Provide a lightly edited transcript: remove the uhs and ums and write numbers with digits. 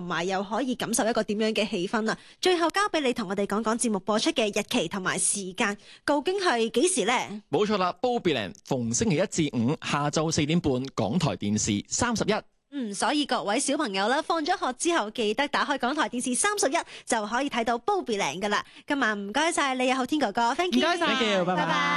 埋又可以感受一個點樣嘅氣氛啊！最後交俾你同我哋講講節目播出嘅日期同埋時間，究竟係幾時呢？ 冇錯啦，Bobbyland逢星期一至五下晝4點半，港台電視31。 所以各位小朋友啦，放咗學之後記得打開港台電視31就可以睇到 Bobbyland 噶啦。今晚唔該晒你啊，浩天哥哥 ，thank you， 唔該晒，拜拜。